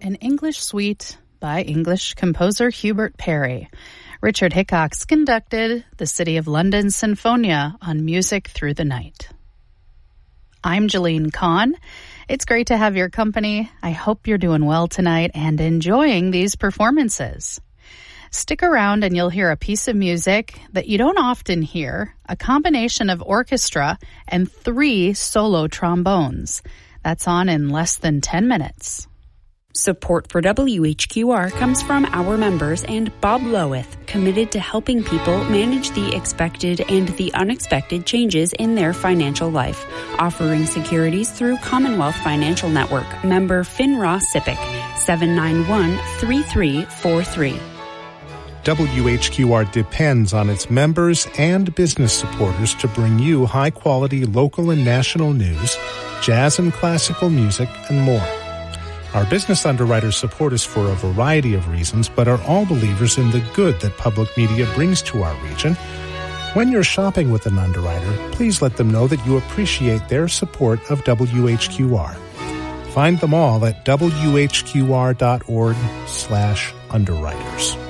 an English suite by English composer Hubert Parry. Richard Hickox conducted the City of London Sinfonia on Music Through the Night. I'm Jeline Kahn. It's great to have your company. I hope you're doing well tonight and enjoying these performances. Stick around and you'll hear a piece of music that you don't often hear, a combination of orchestra and 3 solo trombones. That's on in less than 10 minutes. Support for WHQR comes from our members and Bob Loweth, committed to helping people manage the expected and the unexpected changes in their financial life, offering securities through Commonwealth Financial Network. Member FINRA SIPC, 791-3343. WHQR depends on its members and business supporters to bring you high-quality local and national news, jazz and classical music, and more. Our business underwriters support us for a variety of reasons, but are all believers in the good that public media brings to our region. When you're shopping with an underwriter, please let them know that you appreciate their support of WHQR. Find them all at whqr.org/underwriters.